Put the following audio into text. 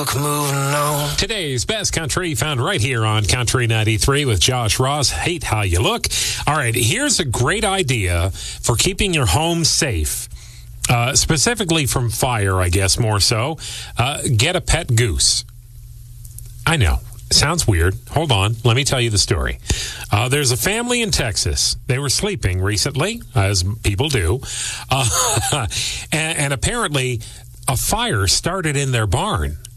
Moving on. Today's best country found right here on Country 93 with Josh Ross. Hate how you look. All right, here's a great idea for keeping your home safe, specifically from fire, I guess more so. Get a pet goose. I know. Sounds weird. Hold on. Let me tell you the story. There's a family in Texas. They were sleeping recently, as people do. And apparently, a fire started in their barn.